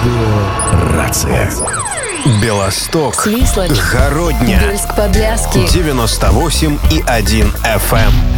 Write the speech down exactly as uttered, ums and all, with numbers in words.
Рация. Белосток, Свислочь, Городня, Бельск-Подляски, девяносто восемь и один эф эм.